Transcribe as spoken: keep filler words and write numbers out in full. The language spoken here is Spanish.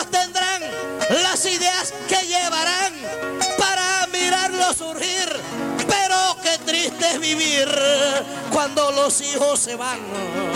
tendrán las ideas que llevarán para mirarlo surgir. Pero qué triste es vivir cuando los hijos se van.